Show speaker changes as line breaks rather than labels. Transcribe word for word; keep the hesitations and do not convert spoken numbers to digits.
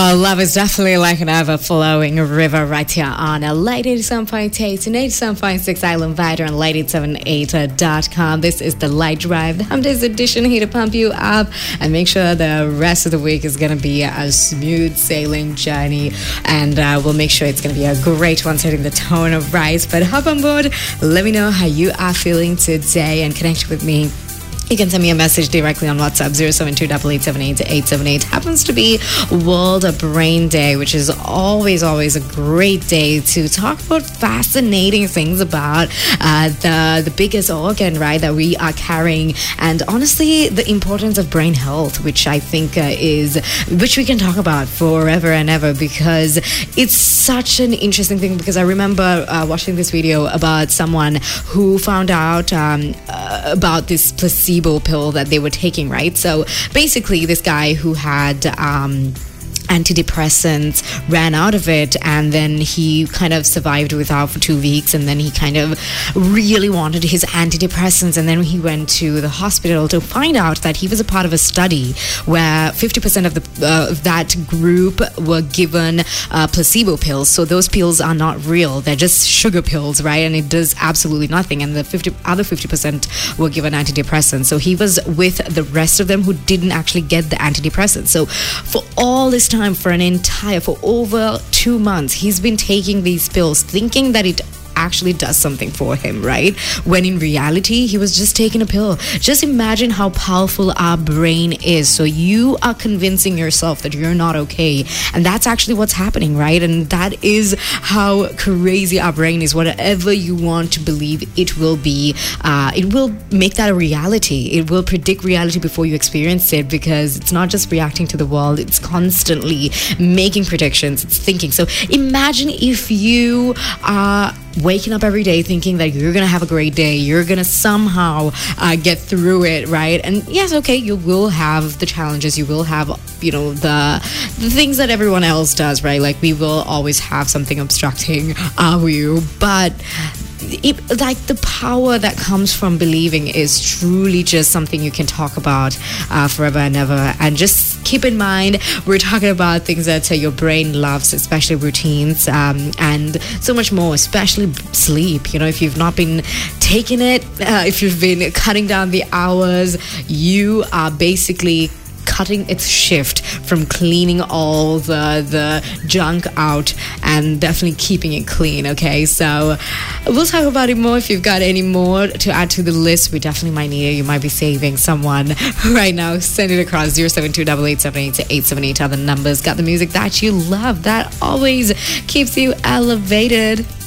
Oh, love is definitely like an ever-flowing river right here on Late eighty-seven point eight and eighty-seven point six Island Vider and Late eight seven eight dot com. This is the Light Drive, the Hump Days edition, here to pump you up and make sure the rest of the week is going to be a smooth sailing journey. And uh, we'll make sure it's going to be a great one, setting the tone of rise. But hop on board, let me know how you are feeling today and connect with me. You can send me a message directly on WhatsApp, zero seven two eight eight seven eight eight seven eight. Happens to be World Brain Day, which is always, always a great day to talk about fascinating things about uh, the, the biggest organ, right, that we are carrying. And honestly, the importance of brain health, which I think uh, is, which we can talk about forever and ever, because it's such an interesting thing. Because I remember uh, watching this video about someone who found out um, uh, about this placebo pill that they were taking, right? So basically this guy who had um antidepressants ran out of it, and then he kind of survived without for two weeks, and then he kind of really wanted his antidepressants, and then he went to the hospital to find out that he was a part of a study where fifty percent of the uh, of that group were given uh, placebo pills. So those pills are not real, they're just sugar pills, right? And it does absolutely nothing. And the fifty other fifty percent were given antidepressants. So he was with the rest of them who didn't actually get the antidepressants. So for all this time, for an entire, for over two months, he's been taking these pills thinking that it actually does something for him, right? When in reality, he was just taking a pill. Just imagine how powerful our brain is. So you are convincing yourself that you're not okay, and that's actually what's happening, right? And that is how crazy our brain is. Whatever you want to believe, it will be, uh, it will make that a reality. It will predict reality before you experience it, because it's not just reacting to the world, it's constantly making predictions, it's thinking. So imagine if you are waking up every day thinking that you're gonna have a great day, you're gonna somehow uh, get through it, right? And yes, okay, you will have the challenges, you will have, you know, the the things that everyone else does, right? Like we will always have something obstructing our view, but It, like the power that comes from believing is truly just something you can talk about uh, forever and ever. And just keep in mind, we're talking about things that uh, your brain loves, especially routines, um, and so much more, especially sleep. You know, if you've not been taking it, uh, if you've been cutting down the hours, you are basically cutting its shift from cleaning all the the junk out and definitely keeping it clean. Okay, so we'll talk about it more. If you've got any more to add to the list, we definitely might need it. You might be saving someone right now. Send it across. Zero seven two eight eight seven eight eight seven eight. Other numbers. Got the music that you love, that always keeps you elevated.